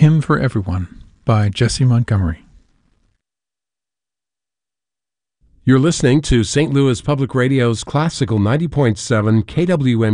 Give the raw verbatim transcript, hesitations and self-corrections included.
Hymn for Everyone by Jesse Montgomery. You're listening to Saint Louis Public Radio's Classical ninety point seven K W M